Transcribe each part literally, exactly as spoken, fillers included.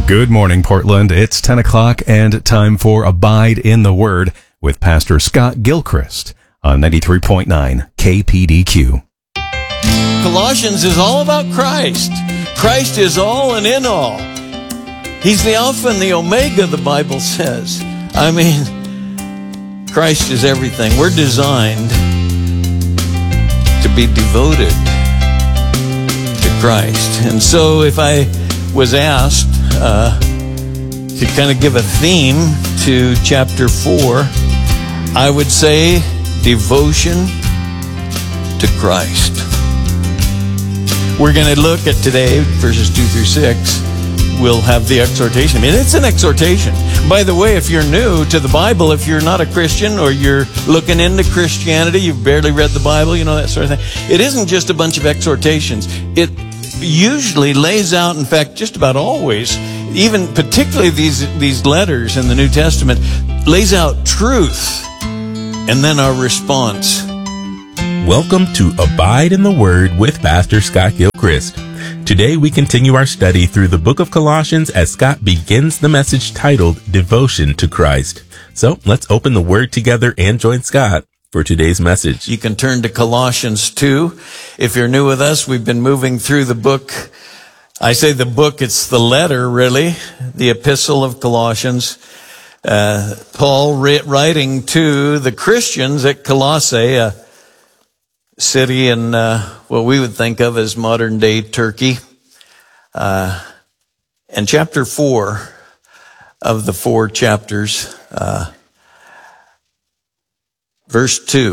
Good morning, Portland. It's ten o'clock and time for Abide in the Word with Pastor Scott Gilchrist on ninety-three point nine K P D Q. Colossians is all about Christ. Christ is all and in all. He's the Alpha and the Omega, the Bible says. I mean, Christ is everything. We're designed to be devoted to Christ. And so if I was asked uh, to kind of give a theme to chapter four, I would say devotion to Christ. We're going to look at today, verses two through six. We'll have the exhortation. I mean, it's an exhortation. By the way, if you're new to the Bible, if you're not a Christian or you're looking into Christianity, you've barely read the Bible, you know, that sort of thing. It isn't just a bunch of exhortations. It usually lays out, in fact, just about always, even particularly these, these letters in the New Testament, lays out truth and then our response. Welcome to Abide in the Word with Pastor Scott Gilchrist. Today we continue our study through the book of Colossians as Scott begins the message titled Devotion to Christ. So let's open the Word together and join Scott for today's message. You can turn to Colossians two. If you're new with us, we've been moving through the book. I say the book, it's the letter, really, the epistle of Colossians. Uh, Paul writing to the Christians at Colossae, a city in uh, what we would think of as modern-day Turkey. Uh, and chapter four of the four chapters, uh, verse two.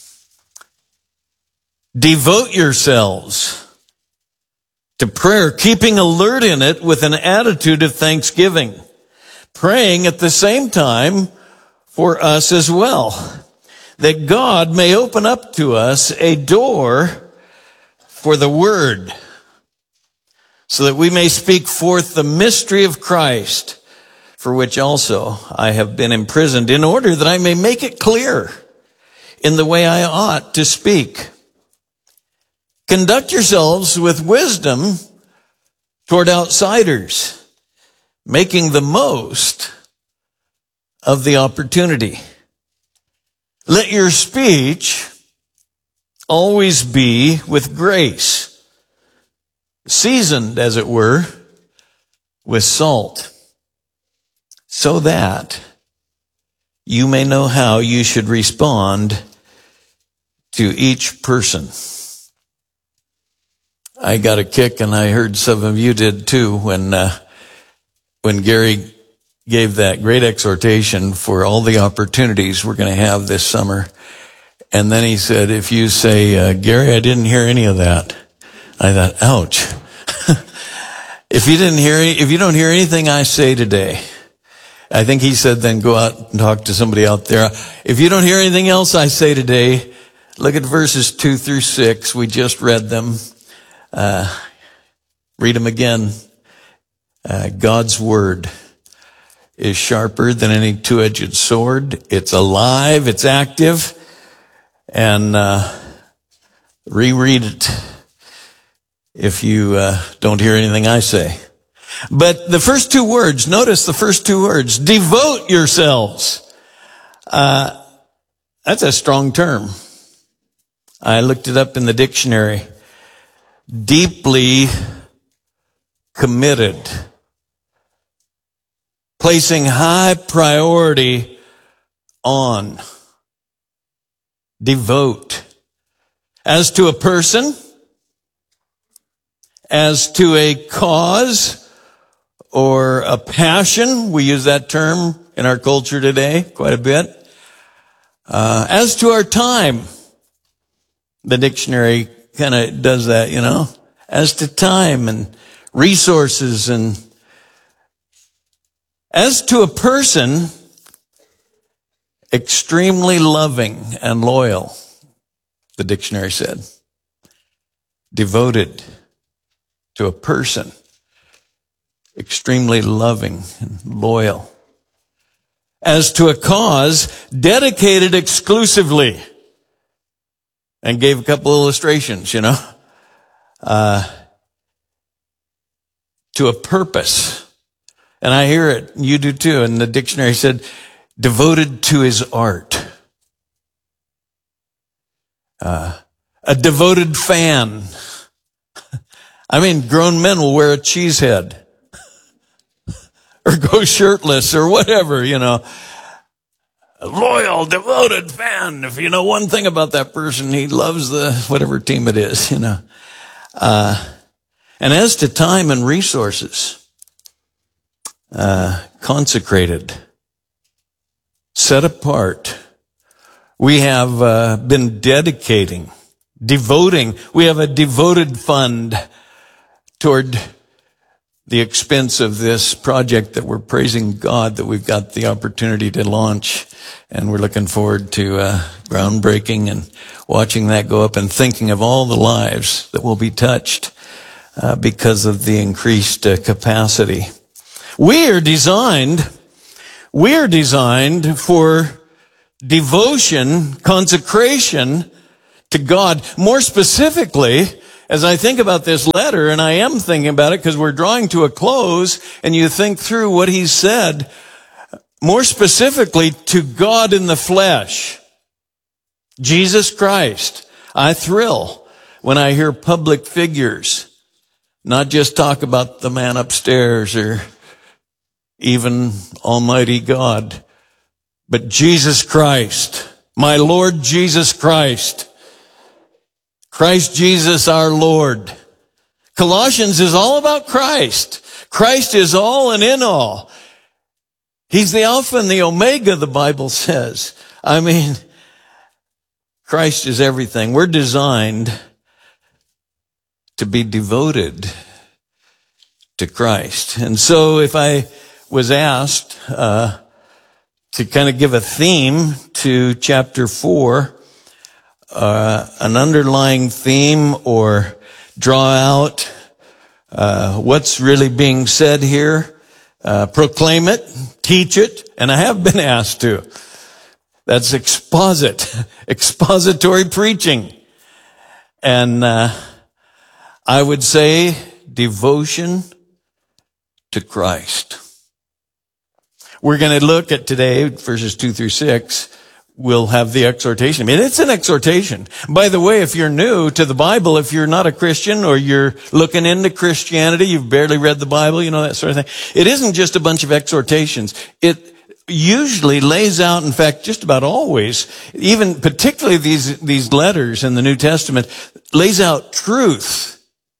Devote yourselves to prayer, keeping alert in it with an attitude of thanksgiving, praying at the same time for us as well, that God may open up to us a door for the word, so that we may speak forth the mystery of Christ, for which also I have been imprisoned, in order that I may make it clear in the way I ought to speak. Conduct yourselves with wisdom toward outsiders, making the most of the opportunity. Let your speech always be with grace, seasoned, as it were, with salt, so that you may know how you should respond to each person. I got a kick, and I heard some of you did too, when uh, when Gary gave that great exhortation for all the opportunities we're going to have this summer. And then he said, if you say, uh, Gary, I didn't hear any of that. I thought, ouch. If you didn't hear, if you don't hear anything I say today, I think he said, then go out and talk to somebody out there. If you don't hear anything else I say today, look at verses two through six. We just read them. Uh, read them again. Uh, God's word is sharper than any two-edged sword. It's alive. It's active. And uh, reread it if you uh, don't hear anything I say. But the first two words, notice the first two words, devote yourselves. Uh, that's a strong term. I looked it up in the dictionary. Deeply committed. Placing high priority on. Devote. As to a person, as to a cause or a passion, we use that term in our culture today quite a bit. Uh, as to our time, the dictionary kind of does that, you know, as to time and resources, and as to a person, extremely loving and loyal, the dictionary said. Devoted to a person, extremely loving and loyal. As to a cause, dedicated exclusively. And gave a couple illustrations, you know. Uh, to a purpose, And I hear it. You do too. And the dictionary said, devoted to his art. Uh, a devoted fan. I mean, grown men will wear a cheese head or go shirtless or whatever, you know. A loyal, devoted fan. If you know one thing about that person, he loves the whatever team it is, you know. Uh, and as to time and resources, uh, consecrated, set apart, we have uh, been dedicating, devoting. We have a devoted fund toward the expense of this project that we're praising God that we've got the opportunity to launch. And we're looking forward to uh, groundbreaking and watching that go up and thinking of all the lives that will be touched uh, because of the increased uh, capacity. We are designed, we are designed for devotion, consecration to God. More specifically, as I think about this letter, and I am thinking about it because we're drawing to a close, and you think through what he said, more specifically to God in the flesh, Jesus Christ. I thrill when I hear public figures not just talk about the man upstairs or even Almighty God, but Jesus Christ, my Lord Jesus Christ. Christ Jesus our Lord. Colossians is all about Christ. Christ is all and in all. He's the Alpha and the Omega, the Bible says. I mean, Christ is everything. We're designed to be devoted to Christ. And so if I was asked uh, to kind of give a theme to chapter four, Uh, an underlying theme or draw out uh, what's really being said here, uh, proclaim it, teach it, and I have been asked to. That's exposit, expository preaching. And uh, I would say devotion to Christ. We're going to look at today verses two through six. We'll have the exhortation. I mean, it's an exhortation. By the way, if you're new to the Bible, if you're not a Christian or you're looking into Christianity, you've barely read the Bible, you know, that sort of thing. It isn't just a bunch of exhortations. It usually lays out, in fact, just about always, even particularly these, these letters in the New Testament, lays out truth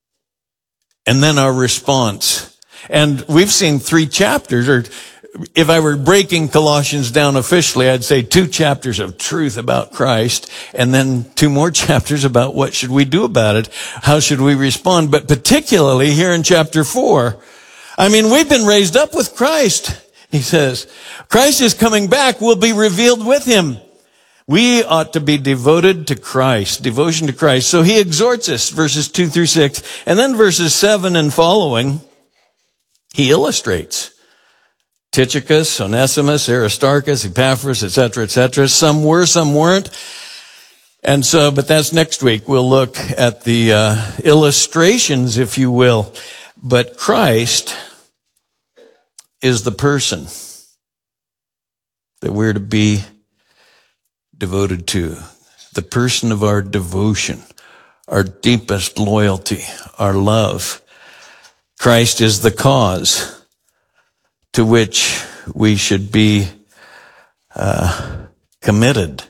and then our response. And we've seen three chapters, or if I were breaking Colossians down officially, I'd say two chapters of truth about Christ and then two more chapters about what should we do about it. How should we respond? But particularly here in chapter four, I mean, we've been raised up with Christ, he says. Christ is coming back. We'll be revealed with him. We ought to be devoted to Christ, devotion to Christ. So he exhorts us, verses two through six. And then verses seven and following, he illustrates. Tychicus, Onesimus, Aristarchus, Epaphras, et cetera, et cetera. Some were, some weren't. And so, but that's next week. We'll look at the uh, illustrations, if you will. But Christ is the person that we're to be devoted to. The person of our devotion, our deepest loyalty, our love. Christ is the cause to which we should be uh, committed.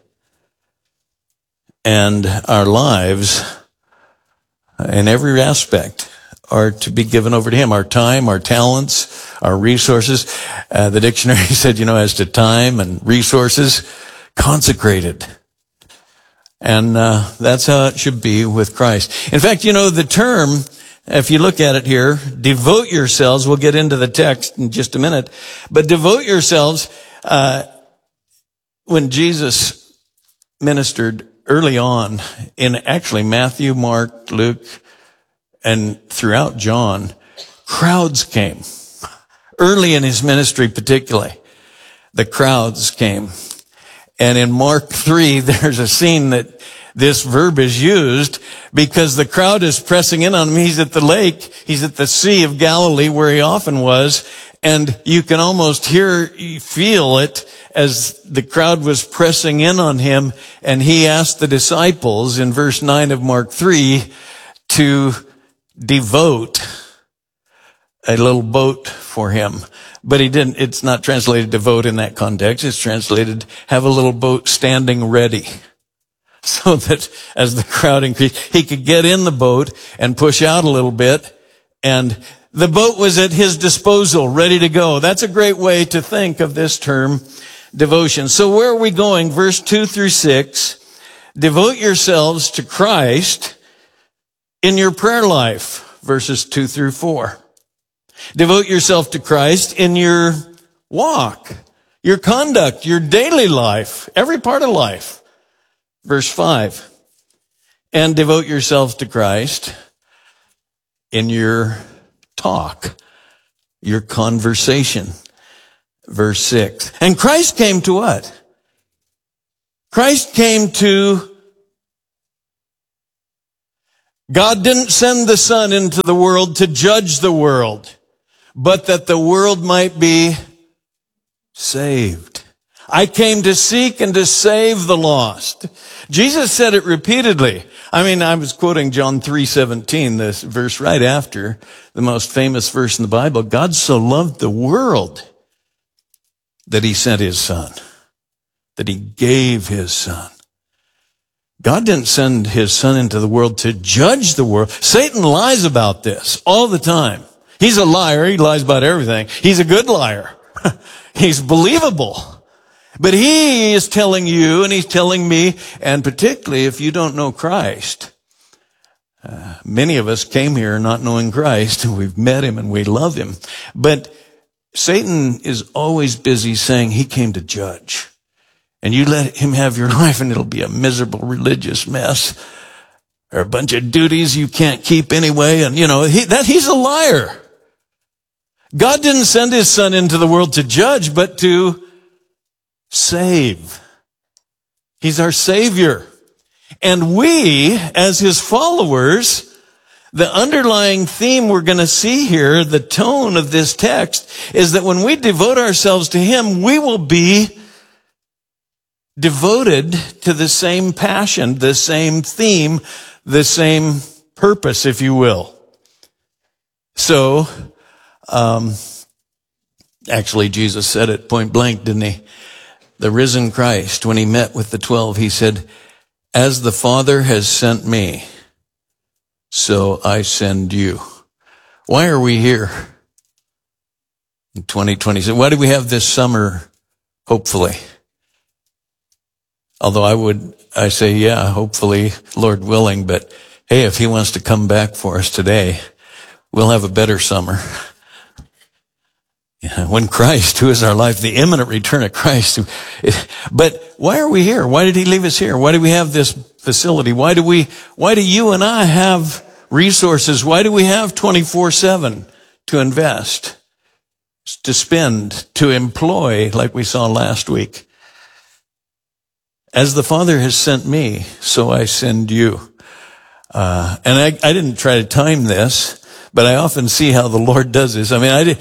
And our lives, in every aspect, are to be given over to him. Our time, our talents, our resources. Uh, the dictionary said, you know, as to time and resources, consecrated. And uh, that's how it should be with Christ. In fact, you know, the term, if you look at it here, devote yourselves, we'll get into the text in just a minute, but devote yourselves, uh, when Jesus ministered early on in actually Matthew, Mark, Luke, and throughout John, crowds came. Early in his ministry particularly, the crowds came. And in Mark three, there's a scene that this verb is used because the crowd is pressing in on him. He's at the lake. He's at the Sea of Galilee where he often was. And you can almost hear, feel it as the crowd was pressing in on him. And he asked the disciples in verse nine of Mark three to devote a little boat for him. But he didn't, it's not translated devote in that context. It's translated have a little boat standing ready. So that as the crowd increased, he could get in the boat and push out a little bit, and the boat was at his disposal, ready to go. That's a great way to think of this term, devotion. So where are we going? Verse two through six. Devote yourselves to Christ in your prayer life. Verses two through four. Devote yourself to Christ in your walk, your conduct, your daily life, every part of life. Verse five. And devote yourselves to Christ in your talk, your conversation. Verse six. And Christ came to what? Christ came to, God didn't send the Son into the world to judge the world, but that the world might be saved. I came to seek and to save the lost. Jesus said it repeatedly. I mean, I was quoting John three seventeen, this verse right after the most famous verse in the Bible. God so loved the world that he sent his Son, that he gave his Son. God didn't send his Son into the world to judge the world. Satan lies about this all the time. He's a liar. He lies about everything. He's a good liar. He's believable. But he is telling you, and he's telling me, and particularly if you don't know Christ, uh, many of us came here not knowing Christ, and we've met him and we love him. But Satan is always busy saying he came to judge. And you let him have your life and it'll be a miserable religious mess, or a bunch of duties you can't keep anyway. And you know, he, that he's a liar. God didn't send his Son into the world to judge, but to save. He's our Savior. And we, as his followers, the underlying theme we're going to see here, the tone of this text, is that when we devote ourselves to him, we will be devoted to the same passion, the same theme, the same purpose, if you will. So, um, actually, Jesus said it point blank, didn't he? The risen Christ, when he met with the twelve, he said, as the Father has sent me, so I send you. Why are we here in twenty twenty? So why do we have this summer, hopefully? Although I would, I say, yeah, hopefully, Lord willing, but hey, if he wants to come back for us today, we'll have a better summer. Yeah, when Christ, who is our life, the imminent return of Christ. But why are we here? Why did he leave us here? Why do we have this facility? Why do we, why do you and I have resources? Why do we have twenty-four seven to invest, to spend, to employ, like we saw last week? As the Father has sent me, so I send you. Uh, and I, I didn't try to time this, but I often see how the Lord does this. I mean, I did,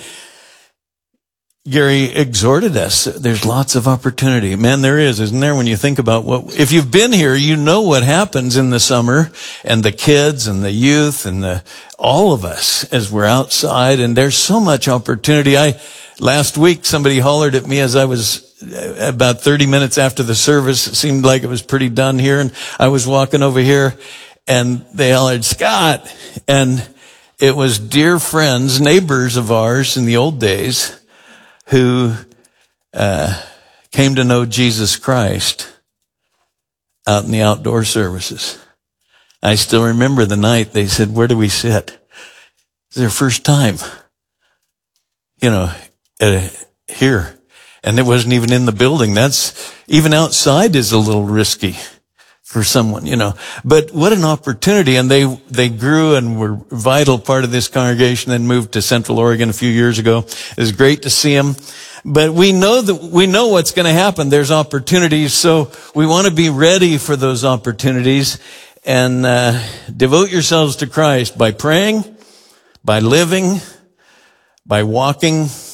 Gary exhorted us. There's lots of opportunity. Man, there is, isn't there? When you think about what, if you've been here, you know what happens in the summer, and the kids and the youth and the, all of us as we're outside, and there's so much opportunity. I, last week, somebody hollered at me as I was about thirty minutes after the service. It seemed like it was pretty done here, and I was walking over here, and they hollered, Scott, and it was dear friends, neighbors of ours in the old days, who uh came to know Jesus Christ out in the outdoor services. I still remember the night they said, where do we sit? It's their first time, you know, uh, here. And it wasn't even in the building. That's, even outside is a little risky for someone, you know. But what an opportunity. And they, they grew and were a vital part of this congregation, and moved to Central Oregon a few years ago. It was great to see them. But we know that, we know what's going to happen. There's opportunities. So we want to be ready for those opportunities, and, uh, devote yourselves to Christ by praying, by living, by walking,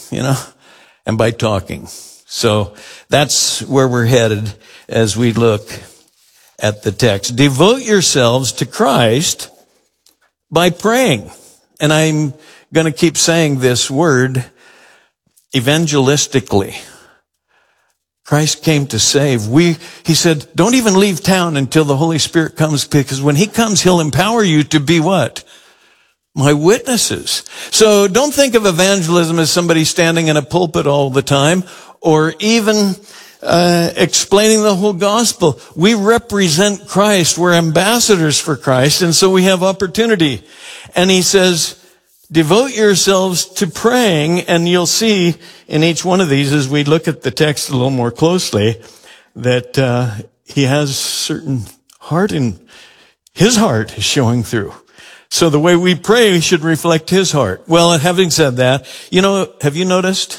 you know, and by talking. So that's where we're headed as we look at the text. Devote yourselves to Christ by praying. And I'm going to keep saying this word evangelistically. Christ came to save. We, he said, don't even leave town until the Holy Spirit comes, because when he comes, he'll empower you to be what? My witnesses. So don't think of evangelism as somebody standing in a pulpit all the time, or even uh, explaining the whole gospel. We represent Christ. We're ambassadors for Christ, and so we have opportunity. And he says, devote yourselves to praying, and you'll see in each one of these, as we look at the text a little more closely, that uh, he has certain heart, and his heart is showing through. So the way we pray should reflect his heart. Well, having said that, you know, have you noticed?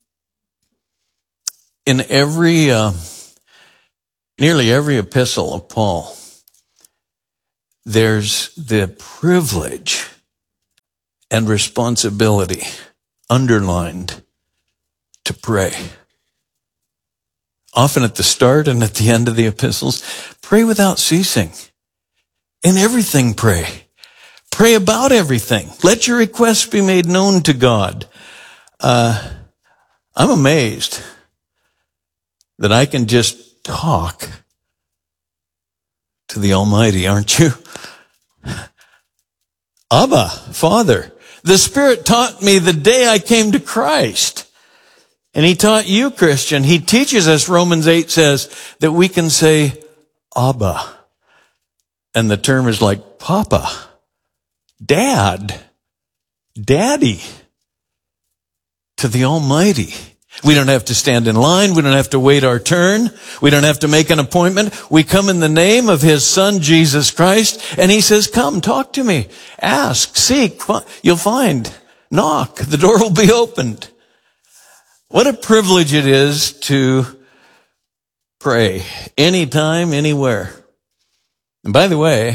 In every, uh, nearly every epistle of Paul, there's the privilege and responsibility underlined to pray. Often at the start and at the end of the epistles, pray without ceasing. In everything pray. Pray about everything. Let your requests be made known to God. Uh, I'm amazed that I can just talk to the Almighty, aren't you? Abba, Father. The Spirit taught me the day I came to Christ. And he taught you, Christian. He teaches us, Romans eight says, that we can say, Abba. And the term is like Papa, Dad, Daddy, to the Almighty. We don't have to stand in line. We don't have to wait our turn. We don't have to make an appointment. We come in the name of his Son, Jesus Christ, and he says, come, talk to me. Ask, seek, you'll find. Knock, the door will be opened. What a privilege it is to pray anytime, anywhere. And by the way,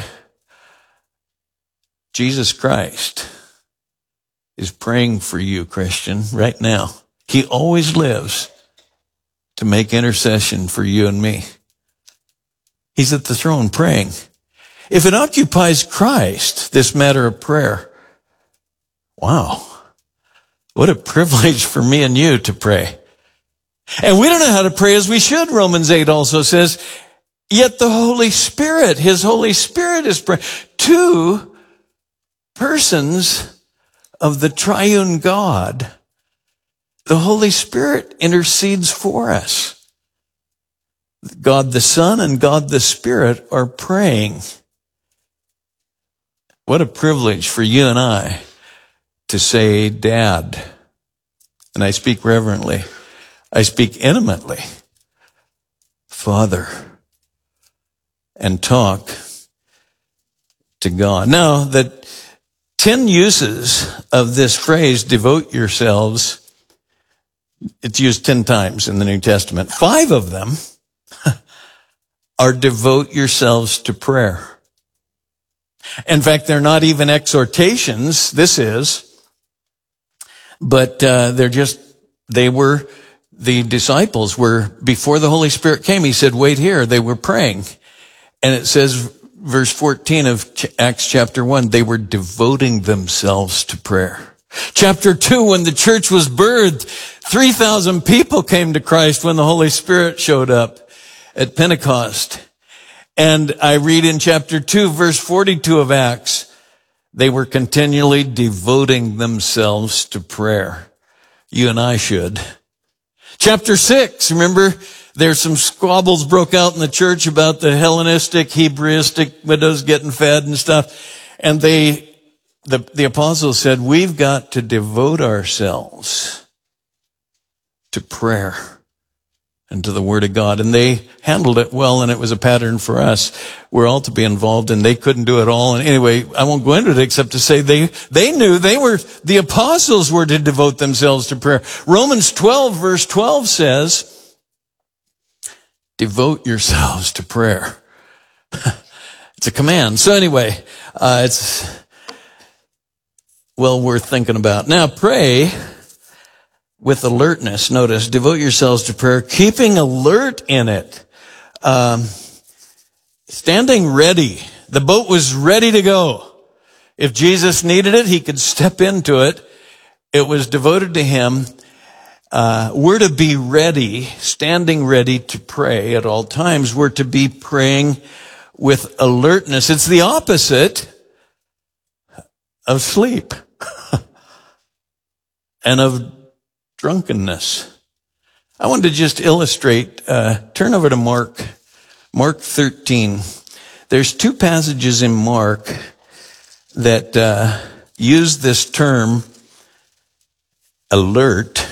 Jesus Christ is praying for you, Christian, right now. He always lives to make intercession for you and me. He's at the throne praying. If it occupies Christ, this matter of prayer, wow, what a privilege for me and you to pray. And we don't know how to pray as we should. Romans eight also says, yet the Holy Spirit, his Holy Spirit is praying. Two persons of the triune God, the Holy Spirit intercedes for us. God the Son and God the Spirit are praying. What a privilege for you and I to say, Dad. And I speak reverently. I speak intimately. Father. And talk to God. Now, the ten uses of this phrase, devote yourselves, it's used ten times in the New Testament. Five of them are devote yourselves to prayer. In fact, they're not even exhortations, this is, but uh, they're just, they were, the disciples were, before the Holy Spirit came, he said, wait here, they were praying. And it says, verse fourteen of Acts chapter one, they were devoting themselves to prayer. Chapter two, when the church was birthed, three thousand people came to Christ when the Holy Spirit showed up at Pentecost. And I read in chapter two, verse forty-two of Acts, they were continually devoting themselves to prayer. You and I should. Chapter six, remember, there's some squabbles broke out in the church about the Hellenistic, Hebraistic widows getting fed and stuff. And they The, the apostles said, we've got to devote ourselves to prayer and to the Word of God. And they handled it well, and it was a pattern for us. We're all to be involved, and they couldn't do it all. And anyway, I won't go into it except to say they, they knew they were, the apostles were to devote themselves to prayer. Romans twelve, verse twelve says, devote yourselves to prayer. It's a command. So anyway, uh, it's well worth thinking about. Now, pray with alertness. Notice, devote yourselves to prayer, keeping alert in it. Um, standing ready. The boat was ready to go. If Jesus needed it, he could step into it. It was devoted to him. Uh, we're to be ready, standing ready to pray at all times. We're to be praying with alertness. It's the opposite of sleep and of drunkenness. I wanted to just illustrate, uh, turn over to Mark, Mark thirteen. There's two passages in Mark that uh, use this term, alert,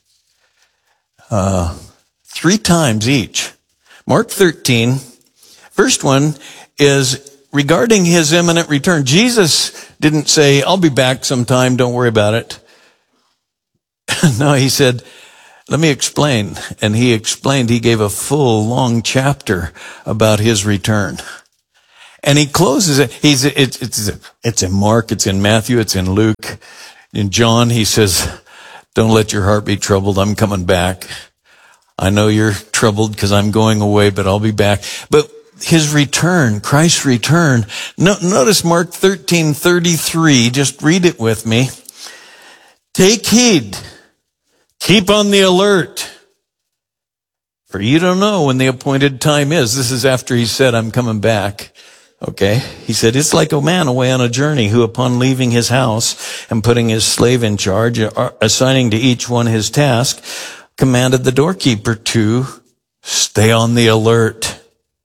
uh, three times each. Mark thirteen, first one is regarding his imminent return. Jesus didn't say, I'll be back sometime, don't worry about it. No, he said, let me explain. And he explained, he gave a full, long chapter about his return. And he closes it. He's, it's, it's, it's in Mark, it's in Matthew, it's in Luke. In John, he says, don't let your heart be troubled. I'm coming back. I know you're troubled because I'm going away, but I'll be back. But his return, Christ's return. No, notice Mark thirteen thirty-three. Just read it with me. Take heed. Keep on the alert. For you don't know when the appointed time is. This is after he said, I'm coming back. Okay. He said, it's like a man away on a journey who upon leaving his house and putting his slave in charge, assigning to each one his task, commanded the doorkeeper to stay on the alert.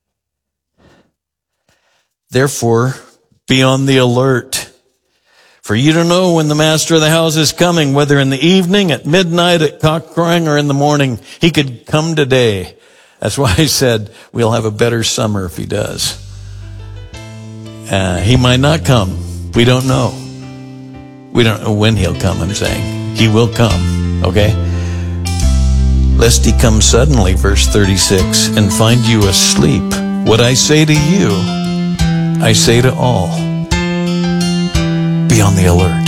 Therefore, be on the alert. For you don't know when the master of the house is coming, whether in the evening, at midnight, at cock crowing, or in the morning. He could come today. That's why I said we'll have a better summer if he does. Uh, he might not come. We don't know. We don't know when he'll come, I'm saying. He will come, okay? Lest he come suddenly, verse thirty-six, and find you asleep. What I say to you, I say to all. Be on the alert.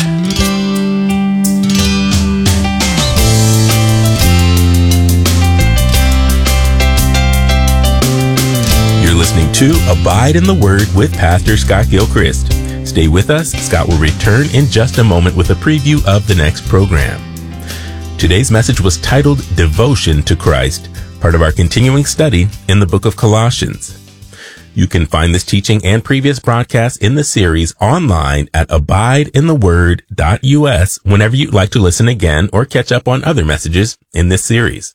You're listening to Abide in the Word with Pastor Scott Gilchrist. Stay with us. Scott will return in just a moment with a preview of the next program. Today's message was titled Devotion to Christ, part of our continuing study in the book of Colossians. You can find this teaching and previous broadcasts in the series online at abide in the word dot U S whenever you'd like to listen again or catch up on other messages in this series.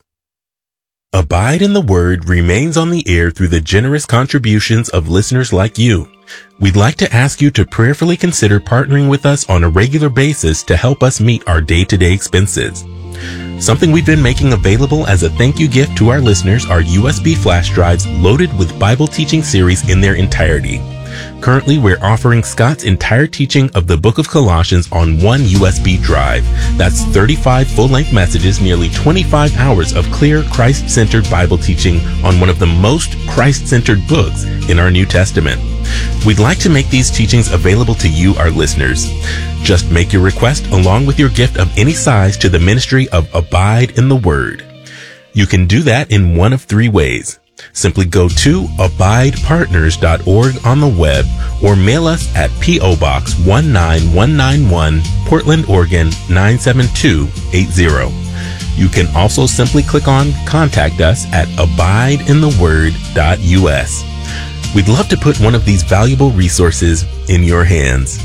Abide in the Word remains on the air through the generous contributions of listeners like you. We'd like to ask you to prayerfully consider partnering with us on a regular basis to help us meet our day-to-day expenses. Something we've been making available as a thank you gift to our listeners are U S B flash drives loaded with Bible teaching series in their entirety. Currently, we're offering Scott's entire teaching of the book of Colossians on one U S B drive. That's thirty-five full-length messages, nearly twenty-five hours of clear, Christ-centered Bible teaching on one of the most Christ-centered books in our New Testament. We'd like to make these teachings available to you, our listeners. Just make your request along with your gift of any size to the ministry of Abide in the Word. You can do that in one of three ways. Simply go to abide partners dot org on the web or mail us at P O Box one nine one nine one, Portland, Oregon nine seven two eight zero. You can also simply click on Contact Us at abide in the word dot U S. We'd love to put one of these valuable resources in your hands.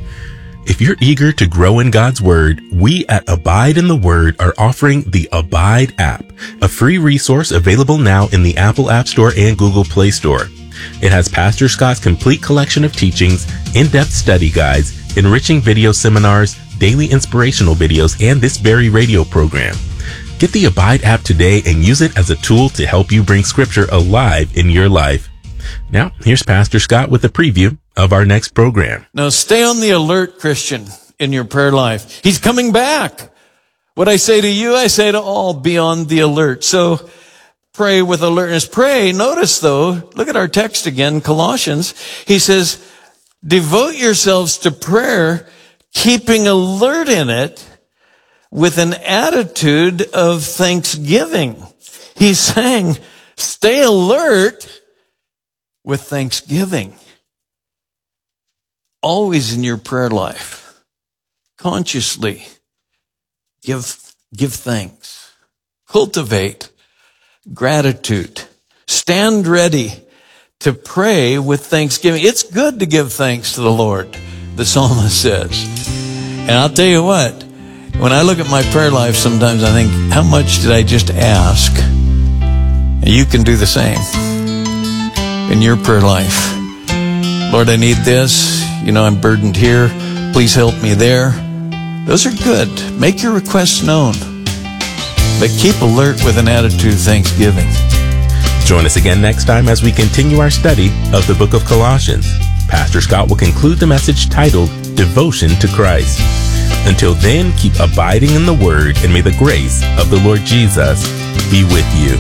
If you're eager to grow in God's Word, we at Abide in the Word are offering the Abide app, a free resource available now in the Apple App Store and Google Play Store. It has Pastor Scott's complete collection of teachings, in-depth study guides, enriching video seminars, daily inspirational videos, and this very radio program. Get the Abide app today and use it as a tool to help you bring Scripture alive in your life. Now, here's Pastor Scott with a preview of our next program. Now, stay on the alert, Christian, in your prayer life. He's coming back. What I say to you, I say to all, be on the alert. So pray with alertness. Pray. Notice, though, look at our text again, Colossians. He says, devote yourselves to prayer, keeping alert in it with an attitude of thanksgiving. He's saying, stay alert with thanksgiving. Always in your prayer life, consciously give, give thanks. Cultivate gratitude. Stand ready to pray with thanksgiving. It's good to give thanks to the Lord, the psalmist says. And I'll tell you what, when I look at my prayer life, sometimes I think, how much did I just ask? And you can do the same in your prayer life. Lord, I need this. You know, I'm burdened here. Please help me there. Those are good. Make your requests known. But keep alert with an attitude of thanksgiving. Join us again next time as we continue our study of the book of Colossians. Pastor Scott will conclude the message titled Devotion to Christ. Until then, keep abiding in the Word, and may the grace of the Lord Jesus be with you.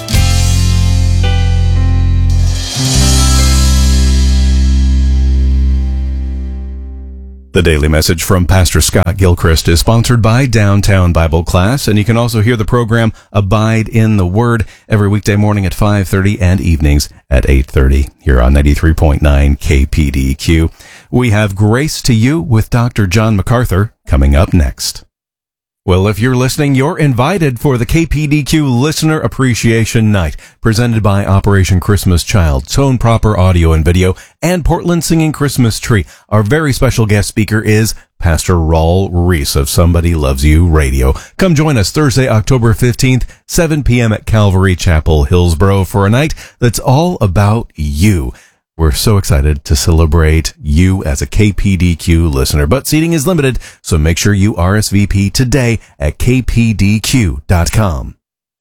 The daily message from Pastor Scott Gilchrist is sponsored by Downtown Bible Class, and you can also hear the program Abide in the Word every weekday morning at five thirty and evenings at eight thirty here on ninety-three point nine K P D Q. We have Grace to You with Doctor John MacArthur coming up next. Well, if you're listening, you're invited for the K P D Q Listener Appreciation Night, presented by Operation Christmas Child, Tone Proper Audio and Video, and Portland Singing Christmas Tree. Our very special guest speaker is Pastor Raul Reese of Somebody Loves You Radio. Come join us Thursday, October fifteenth, seven p.m. at Calvary Chapel, Hillsboro, for a night that's all about you. We're so excited to celebrate you as a K P D Q listener, but seating is limited, so make sure you R S V P today at k p d q dot com.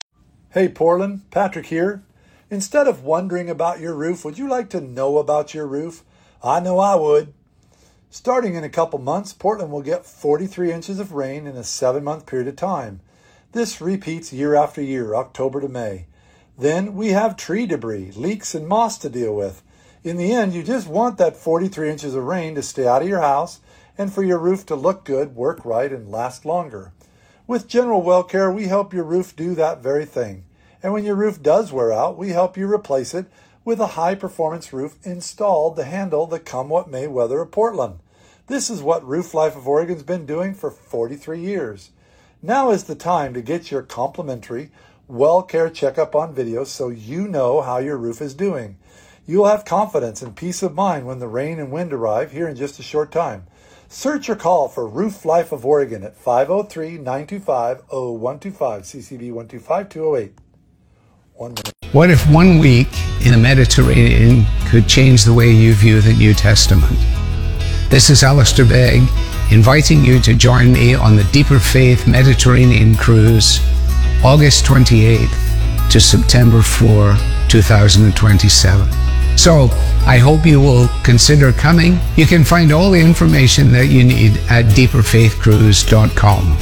Hey Portland, Patrick here. Instead of wondering about your roof, would you like to know about your roof? I know I would. Starting in a couple months, Portland will get forty-three inches of rain in a seven-month period of time. This repeats year after year, October to May. Then we have tree debris, leaks, and moss to deal with. In the end, you just want that forty-three inches of rain to stay out of your house and for your roof to look good, work right, and last longer. With General Well Care, we help your roof do that very thing. And when your roof does wear out, we help you replace it with a high-performance roof installed to handle the come-what-may weather of Portland. This is what Roof Life of Oregon's been doing for forty-three years. Now is the time to get your complimentary Well Care checkup on video so you know how your roof is doing. You'll have confidence and peace of mind when the rain and wind arrive here in just a short time. Search or call for Roof Life of Oregon at five oh three, nine two five, oh one two five, C C B one two five, two oh eight. One minute. What if one week in the Mediterranean could change the way you view the New Testament? This is Alistair Begg, inviting you to join me on the Deeper Faith Mediterranean Cruise, August twenty-eighth to September fourth, two thousand twenty-seven. So, I hope you will consider coming. You can find all the information that you need at deeper faith cruise dot com.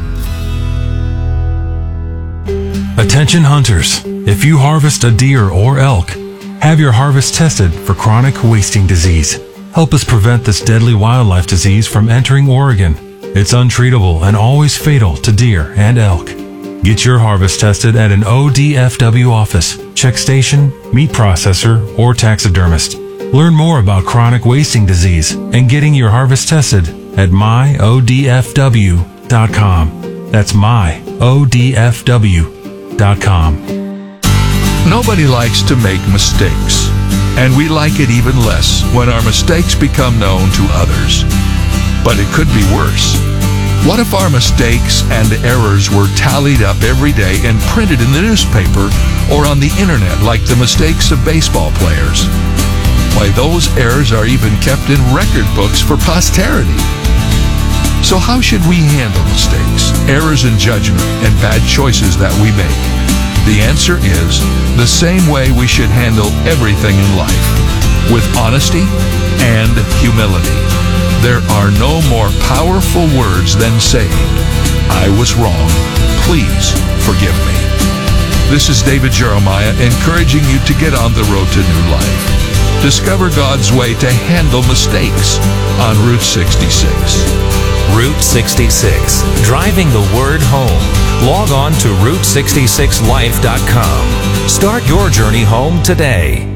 Attention hunters, if you harvest a deer or elk, have your harvest tested for chronic wasting disease. Help us prevent this deadly wildlife disease from entering Oregon. It's untreatable and always fatal to deer and elk. Get your harvest tested at an O D F W office, check station, meat processor, or taxidermist. Learn more about chronic wasting disease and getting your harvest tested at my o d f w dot com. That's my o d f w dot com. Nobody likes to make mistakes, and we like it even less when our mistakes become known to others. But it could be worse. What if our mistakes and errors were tallied up every day and printed in the newspaper or on the internet like the mistakes of baseball players? Why, those errors are even kept in record books for posterity. So how should we handle mistakes, errors in judgment, and bad choices that we make? The answer is the same way we should handle everything in life, with honesty and humility. There are no more powerful words than saying, I was wrong. Please forgive me. This is David Jeremiah encouraging you to get on the road to new life. Discover God's way to handle mistakes on Route sixty-six. Route sixty-six, driving the word home. Log on to route sixty-six life dot com. Start your journey home today.